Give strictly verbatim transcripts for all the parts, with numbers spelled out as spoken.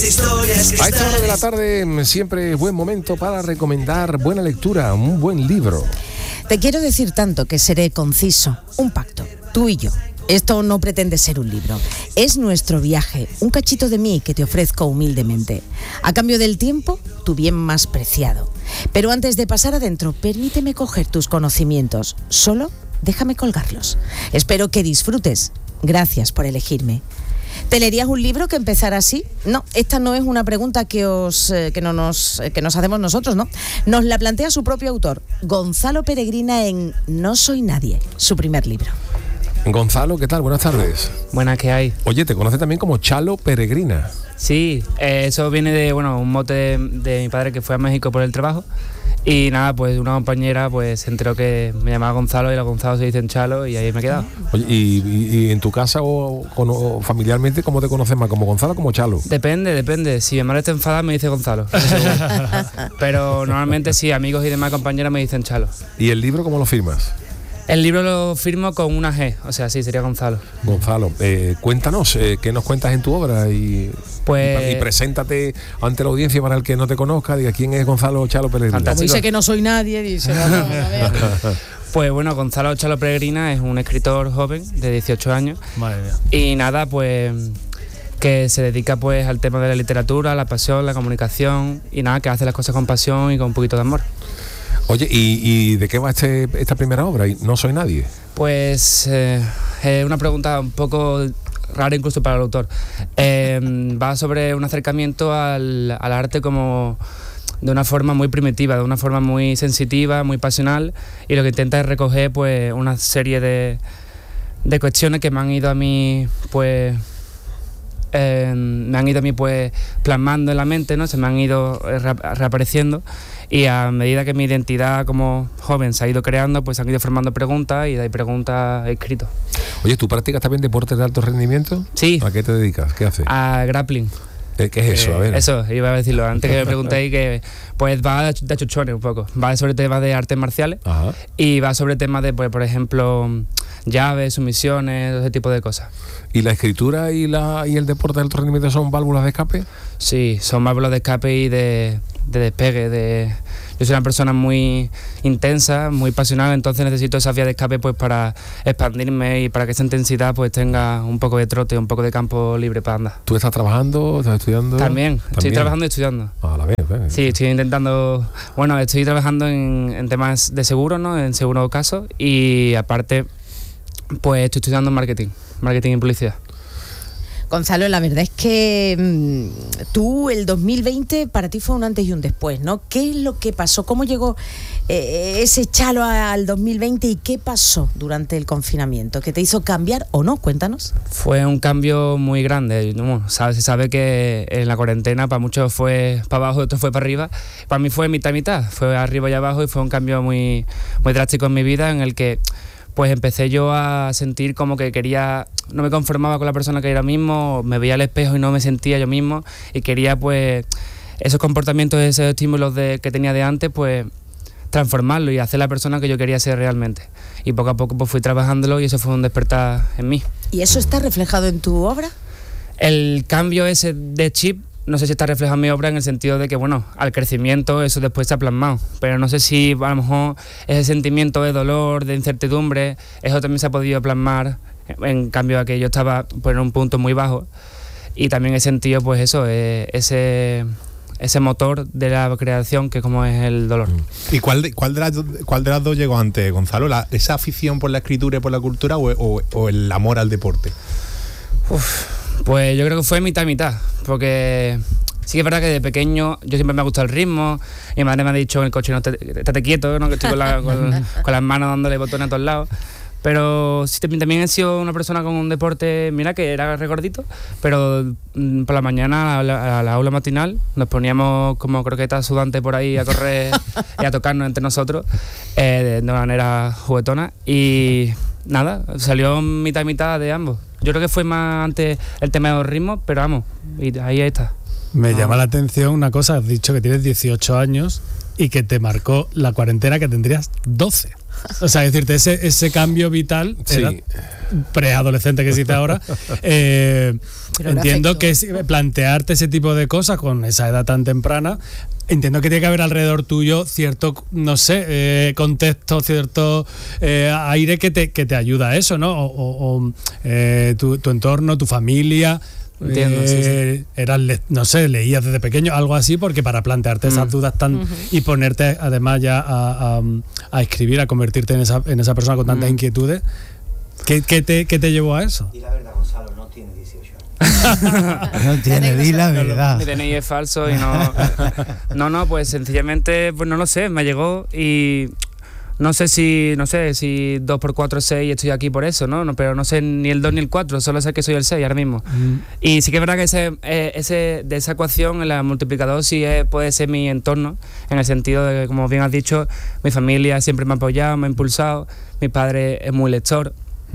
A esta hora de la tarde siempre es buen momento para recomendar buena lectura, un buen libro. Te quiero decir tanto que seré conciso. Un pacto, tú y yo. Esto no pretende ser un libro. Es nuestro viaje, un cachito de mí que te ofrezco humildemente. A cambio del tiempo, tu bien más preciado. Pero antes de pasar adentro, permíteme coger tus conocimientos. Solo déjame colgarlos. Espero que disfrutes. Gracias por elegirme. ¿Te leerías un libro que empezara así? No, esta no es una pregunta que os eh, que no nos eh, que nos hacemos nosotros, ¿no? Nos la plantea su propio autor, Gonzalo Peregrina, en No soy nadie, su primer libro. Gonzalo, ¿qué tal? Buenas tardes. Buenas, ¿qué hay? Oye, te conoce también como Chalo Peregrina. Sí, eh, eso viene de, bueno, un mote de, de mi padre que fue a México por el trabajo. Y nada, pues una compañera pues se enteró que me llamaba Gonzalo y los Gonzalo se dicen Chalo y ahí me he quedado. Oye, y, y, y en tu casa o, o, o familiarmente, ¿cómo te conoces más? ¿Como Gonzalo o como Chalo? Depende, depende. Si mi madre está enfadada me dice Gonzalo. Pero normalmente sí, amigos y demás compañeras me dicen Chalo. ¿Y el libro cómo lo firmas? El libro lo firmo con una G, o sea, sí, sería Gonzalo. Gonzalo, eh, cuéntanos, eh, ¿qué nos cuentas en tu obra? Y, pues, y, y preséntate ante la audiencia para el que no te conozca, diga quién es Gonzalo Chalo Peregrina. Como dice que no soy nadie, dice. No, no, no, pues bueno, Gonzalo Chalo Peregrina es un escritor joven de dieciocho años. Madre mía. Y nada, pues que se dedica pues al tema de la literatura, la pasión, la comunicación y nada, que hace las cosas con pasión y con un poquito de amor. Oye, ¿y, y de qué va este, esta primera obra? ¿No soy nadie? Pues es eh, una pregunta un poco rara incluso para el autor. Eh, va sobre un acercamiento al, al arte como de una forma muy primitiva, de una forma muy sensitiva, muy pasional, y lo que intenta es recoger pues una serie de, de cuestiones que me han ido a mí pues eh, me han ido a mí pues plasmando en la mente, ¿no? Se me han ido reapareciendo. Y a medida que mi identidad como joven se ha ido creando, pues se han ido formando preguntas y de ahí preguntas he escrito. Oye, ¿tú practicas también deportes de alto rendimiento? Sí. ¿A qué te dedicas? ¿Qué haces? A grappling. ¿Qué es eso? A ver. Eso, iba a decirlo antes que me preguntéis, que pues va de chuchones un poco. Va sobre temas de artes marciales. Ajá. Y va sobre temas de, pues, por ejemplo, llaves, sumisiones, ese tipo de cosas. ¿Y la escritura y la y el deporte de alto rendimiento son válvulas de escape? Sí, son válvulas de escape y de, de despegue. De... Yo soy una persona muy intensa, muy pasional, entonces necesito esa vía de escape pues para expandirme y para que esa intensidad pues tenga un poco de trote, un poco de campo libre para andar. ¿Tú estás trabajando? ¿Estás estudiando? También, ¿También? estoy trabajando y estudiando. Ah, a la vez, vez. Sí, estoy intentando, bueno, estoy trabajando en, en temas de seguro, ¿no? En seguro caso, y aparte pues estoy estudiando marketing, marketing y publicidad. Gonzalo, la verdad es que mmm, tú, el dos mil veinte, para ti fue un antes y un después, ¿no? ¿Qué es lo que pasó? ¿Cómo llegó eh, ese Chalo al dos mil veinte y qué pasó durante el confinamiento? ¿Qué te hizo cambiar o no? Cuéntanos. Fue un cambio muy grande. Bueno, sabe, se sabe que en la cuarentena para muchos fue para abajo, otros fue para arriba. Para mí fue mitad mitad, fue arriba y abajo y fue un cambio muy, muy drástico en mi vida en el que pues empecé yo a sentir como que quería, no me conformaba con la persona que era mismo, me veía al espejo y no me sentía yo mismo y quería pues esos comportamientos, esos estímulos de, que tenía de antes, pues transformarlo y hacer la persona que yo quería ser realmente. Y poco a poco pues fui trabajándolo y eso fue un despertar en mí. ¿Y eso está reflejado en tu obra? El cambio ese de chip, no sé si está reflejado en mi obra en el sentido de que, bueno, al crecimiento eso después se ha plasmado, pero no sé si a lo mejor ese sentimiento de dolor, de incertidumbre, eso también se ha podido plasmar, en cambio a que yo estaba pues, en un punto muy bajo y también he sentido pues eso, eh, ese, ese motor de la creación que como es el dolor. ¿Y cuál de, cuál de, las, cuál de las dos llegó antes, Gonzalo? ¿La, ¿Esa afición por la escritura y por la cultura o, o, o el amor al deporte? Uf. Pues yo creo que fue mitad mitad, porque sí que es verdad que de pequeño yo siempre me ha gustado el ritmo, mi madre me ha dicho en el coche, no, estate quieto, ¿no? Que estoy con, la, con, con las manos dándole botones a todos lados, pero sí, también he sido una persona con un deporte, mira que era regordito, pero mm, por la mañana a la, a la aula matinal nos poníamos como croquetas sudantes por ahí a correr y a tocarnos entre nosotros eh, de una manera juguetona y nada, salió mitad mitad de ambos. Yo creo que fue más antes el tema de los ritmos, pero vamos, y ahí está. Me ah. llama la atención una cosa, has dicho que tienes dieciocho años y que te marcó la cuarentena que tendrías doce. O sea, es decirte, ese, ese cambio vital, Sí. era preadolescente que existe ahora, eh, entiendo que es- plantearte ese tipo de cosas con esa edad tan temprana, entiendo que tiene que haber alrededor tuyo cierto, no sé, eh, contexto, cierto eh, aire que te, que te ayuda a eso, ¿no? O, o- o, eh, tu, tu entorno, tu familia. Entiendo, sí, eh, eras le- no sé, leías desde pequeño, algo así, porque para plantearte esas Mm. dudas tan y ponerte además ya a, a- a escribir, a convertirte en esa, en esa persona con tantas Mm. inquietudes, ¿qué, qué te, qué te llevó a eso? Di la verdad, Gonzalo, no tiene dieciocho años. No tiene, di la verdad. Mi D N I es falso y no. No, no, pues sencillamente, pues no lo sé, me llegó y. No sé si, no sé, si dos por cuatro es seis y estoy aquí por eso, ¿no? No, pero no sé ni el dos ni el cuatro, solo sé que soy el seis ahora mismo. Y sí que es verdad que ese, eh, ese, de esa ecuación, el multiplicador sí es, puede ser mi entorno, en el sentido de que, como bien has dicho, mi familia siempre me ha apoyado, me ha impulsado, mi padre es muy lector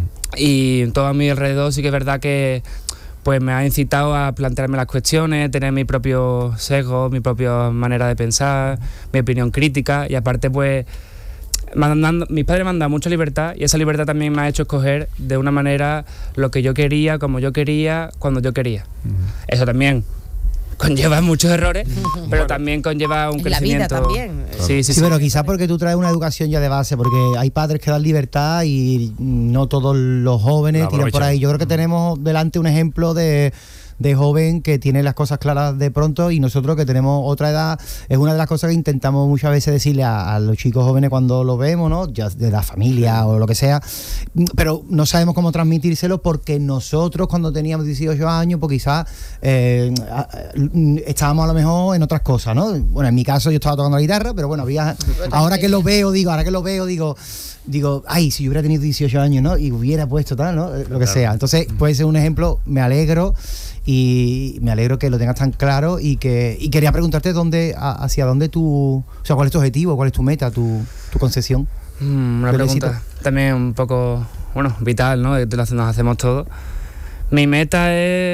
y todo a mi alrededor sí que es verdad que pues me ha incitado a plantearme las cuestiones, tener mi propio sesgo, mi propia manera de pensar, mi opinión crítica y aparte pues me han dado- mis padres me han dado mucha libertad y esa libertad también me ha hecho escoger de una manera lo que yo quería, como yo quería, cuando yo quería. Eso también conlleva muchos errores, pero también conlleva un En la vida crecimiento. también. Sí, sí, Sí, sí. pero quizás porque tú traes una educación ya de base, porque hay padres que dan libertad y no todos los jóvenes La tiran por aprovechan. ahí. Yo creo que tenemos delante un ejemplo de, de joven que tiene las cosas claras de pronto y nosotros que tenemos otra edad, es una de las cosas que intentamos muchas veces decirle a, a los chicos jóvenes cuando los vemos, ¿no? Ya de la familia o lo que sea, pero no sabemos cómo transmitírselo porque nosotros cuando teníamos dieciocho años, pues quizás eh, a- a- estábamos a lo mejor en otras cosas, ¿no? Bueno, en mi caso yo estaba tocando la guitarra, pero bueno, había ahora que lo veo, digo, ahora que lo veo, digo, digo, ay, si yo hubiera tenido dieciocho años, ¿no? Y hubiera puesto tal, ¿no? Eh, Lo que sea. Entonces, puede ser un ejemplo, me alegro y me alegro que lo tengas tan claro y que y quería preguntarte dónde a- hacia dónde tú, o sea, cuál es tu objetivo, cuál es tu meta, tu, tu concepción. Mm, una Yo pregunta necesito- también un poco, bueno, vital, ¿no? Que lo hace- nos hacemos todos. Mi meta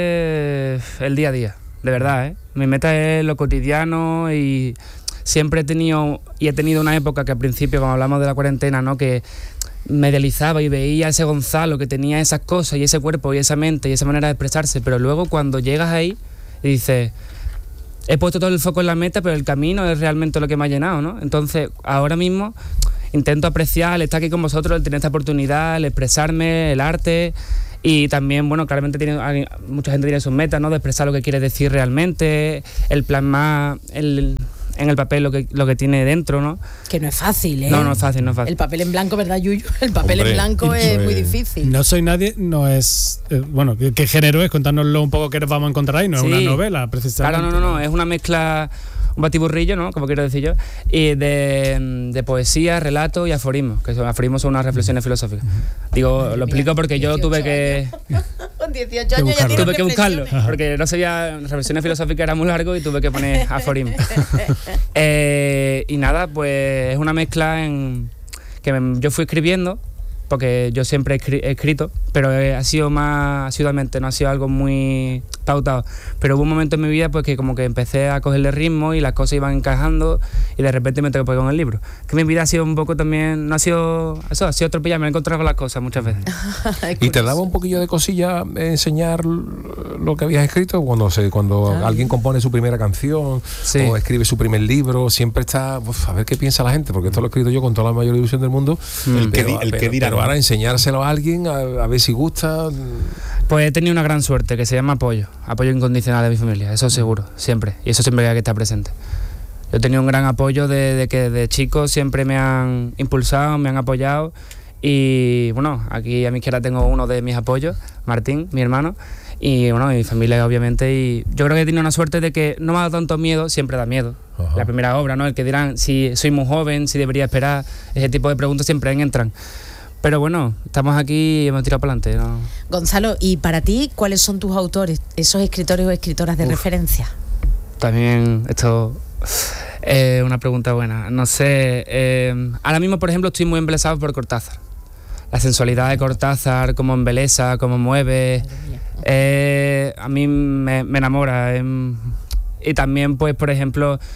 es el día a día, de verdad, ¿eh? Mi meta es lo cotidiano y siempre he tenido, y he tenido una época que al principio, cuando hablamos de la cuarentena, ¿no? Que me idealizaba y veía a ese Gonzalo que tenía esas cosas y ese cuerpo y esa mente y esa manera de expresarse, pero luego cuando llegas ahí y dices, he puesto todo el foco en la meta, pero el camino es realmente lo que me ha llenado, ¿no? Entonces, ahora mismo intento apreciar el estar aquí con vosotros, el tener esta oportunidad, el expresarme, el arte y también, bueno, claramente tiene, hay- mucha gente tiene sus metas, ¿no? De expresar lo que quiere decir realmente, el plasmar el, en el papel lo que, lo que tiene dentro, ¿no? Que no es fácil, ¿eh? No, no es fácil, no es fácil. El papel en blanco, ¿verdad, Yuyu? El papel Hombre, en blanco y- es muy eh, difícil. No soy nadie, no es. eh, bueno, ¿qué, qué género es? Contárnoslo un poco qué nos vamos a encontrar ahí. No Sí. es una novela, precisamente. Claro, no, no, no, es una mezcla, un batiburrillo, ¿no? Como quiero decir yo, y de, de poesía, relato y aforismo, que son aforismos son unas reflexiones filosóficas. Digo, lo explico porque yo tuve que Con dieciocho años ya buscarlo. tiene tuve que buscarlo, reflexiones. porque no sabía, reflexiones filosóficas era muy largo y tuve que poner aforismo. Eh, y nada, pues es una mezcla en que me- yo fui escribiendo, porque yo siempre he escri- he escrito, pero eh, ha sido más asiduamente, no ha sido algo muy pautado. Pero hubo un momento en mi vida pues que como que empecé a cogerle ritmo y las cosas iban encajando y de repente me tengo que pegar con el libro. Que mi vida ha sido un poco también, no ha sido, eso, ha sido atropellar, me he encontrado con las cosas muchas veces. ¿Y te daba un poquillo de cosilla enseñar lo que habías escrito? Cuando se, cuando Ah. alguien compone su primera canción Sí. o escribe su primer libro, siempre está, uf, a ver qué piensa la gente, porque esto lo he escrito yo con toda la mayor ilusión del mundo. El que Pero- di- el que pero- dirá, pero ¿no? ahora enseñárselo a alguien, a, a ver si gusta. Pues he tenido una gran suerte que se llama apoyo, apoyo incondicional de mi familia, eso seguro, siempre, y eso siempre hay que estar presente. Yo he tenido un gran apoyo de, de que de chicos siempre me han impulsado, me han apoyado y bueno, aquí a mi izquierda tengo uno de mis apoyos, Martín, mi hermano, y bueno, mi familia obviamente, y yo creo que he tenido una suerte de que no me ha dado tanto miedo, siempre da miedo. Ajá. La primera obra, ¿no? El que dirán si soy muy joven, si debería esperar, ese tipo de preguntas siempre entran. Pero bueno, estamos aquí y hemos tirado para adelante, ¿no? Gonzalo, ¿y para ti cuáles son tus autores, esos escritores o escritoras de Uf. referencia? También esto es una pregunta buena. No sé, eh, ahora mismo, por ejemplo, estoy muy embelesado por Cortázar. La sensualidad de Cortázar, cómo embelesa, cómo mueve, eh, a mí me, me enamora. eh. Y también, pues, por ejemplo,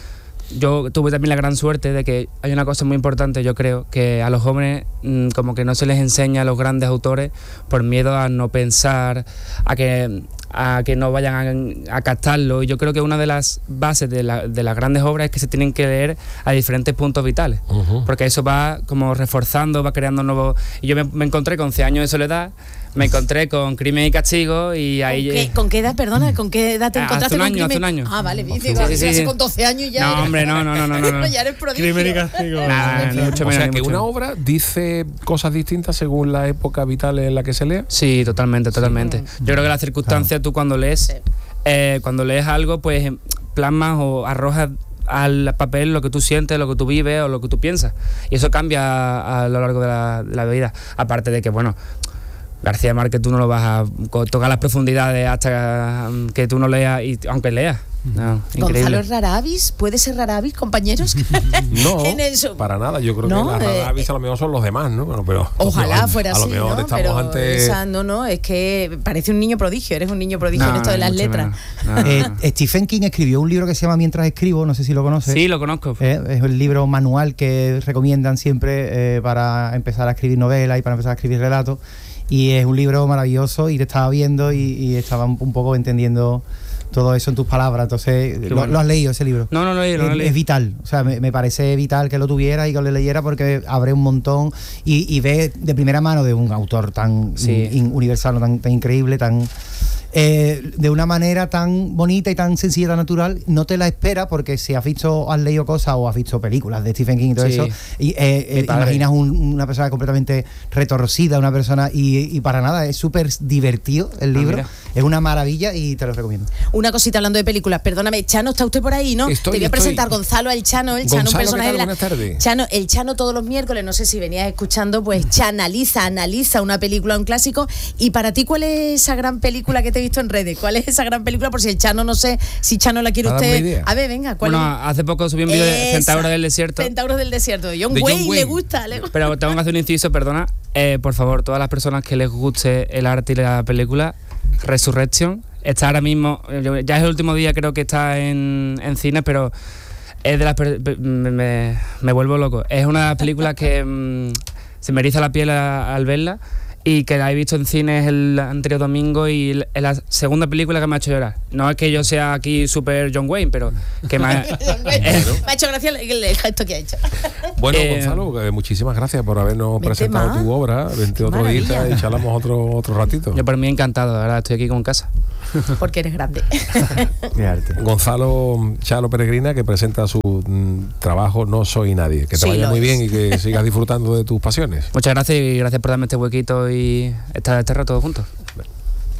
yo tuve también la gran suerte de que hay una cosa muy importante, yo creo, que a los jóvenes mmm, como que no se les enseña a los grandes autores por miedo a no pensar, a que, a que no vayan a, a captarlo. Y yo creo que una de las bases de, la, de las grandes obras es que se tienen que leer a diferentes puntos vitales, uh-huh. porque eso va como reforzando, va creando nuevos... Y yo me, me encontré con cien años de soledad, me encontré con Crimen y Castigo y ahí... ¿Con qué, ¿con qué edad, perdona? ¿Con qué edad te encontraste hace un con año, Crimen? Hace un año, Ah, vale, sí, sí, sí, sí, sí. con doce años ya... No, eres... hombre, no, no, no, no, no. ya eres prodigio. Crimen y Castigo. Nada, ni mucho o menos, sea, que mucho. una obra dice cosas distintas según la época vital en la que se lea. Sí, totalmente, totalmente. Sí. Yo creo que las circunstancias, tú cuando lees, sí. eh, cuando lees algo, pues plasmas o arrojas al papel lo que tú sientes, lo que tú vives o lo que tú piensas. Y eso cambia a, a lo largo de la, de la vida. Aparte de que, bueno, García Márquez tú no lo vas a tocar las profundidades hasta que tú no leas, y aunque leas. No, Gonzalo es raravis, ¿puede ser raravis, compañeros? No, para nada. Yo creo ¿No? que las raravis eh, a lo mejor son los demás, ¿no? Bueno, pero ojalá pero, fuera a así, lo mejor ¿no? estamos pero ante... esa, no, no, es que parece un niño prodigio, eres un niño prodigio no, en esto de las letras. No, no, eh, Stephen King escribió un libro que se llama Mientras escribo, no sé si lo conoces. Sí, lo conozco. Eh, es el libro manual que recomiendan siempre eh, para empezar a escribir novelas y para empezar a escribir relatos. Y es un libro maravilloso y te estaba viendo y, y estaba un, un poco entendiendo todo eso en tus palabras. Entonces, lo, bueno. ¿lo has leído ese libro? No, no lo he leído. Es, no lo es vital. O sea, me, me parece vital que lo tuviera y que lo leyera porque abre un montón y, y ves de primera mano de un autor tan sí. in, universal, tan, tan increíble, tan... Eh, de una manera tan bonita y tan sencilla, tan natural, no te la espera porque si has visto, has leído cosas o has visto películas de Stephen King y todo sí. eso, y, eh, eh, imaginas un, una persona completamente retorcida, una persona y, y para nada, es súper divertido el libro, ah, es una maravilla y te lo recomiendo. Una cosita hablando de películas, perdóname, Chano, ¿está usted por ahí, no? Estoy, te voy a estoy. presentar Gonzalo al Chano, el Gonzalo, Chano, un personaje de la... Buenas tardes. Chano, el Chano todos los miércoles, no sé si venías escuchando, pues chanaliza, analiza una película, un clásico, y para ti, ¿cuál es esa gran película que te he visto en redes? ¿Cuál es esa gran película? Por si el Chano, no sé si Chano la quiere usted. A ver, venga, ¿cuál bueno, es? Hace poco subí un vídeo de Centauros del Desierto. Centauros del Desierto. John, de Wayne, John Wayne le gusta. Le... Pero tengo que hacer un inciso, perdona. Eh, por favor, todas las personas que les guste el arte y la película, Resurrection, está ahora mismo, ya es el último día, creo que está en, en cine, pero es de las me, me, me vuelvo loco. Es una de las películas que mmm, se me eriza la piel a, al verla. Y que la he visto en cines el anterior domingo y es la segunda película que me ha hecho llorar. No es que yo sea aquí super John Wayne, pero que me ha, eh, me ha hecho gracia el, el gesto que ha hecho. Bueno, eh, Gonzalo, muchísimas gracias por habernos presentado más. tu obra. Vente otro día y charlamos otro, otro ratito. Yo por mí encantado, la verdad, estoy aquí como en casa. Porque eres grande. Gonzalo Chano Peregrina, que presenta su mm, trabajo No Soy Nadie. Que te sí, vaya muy es. bien y que sigas disfrutando de tus pasiones. Muchas gracias y gracias por darme este huequito y estar este rato juntos.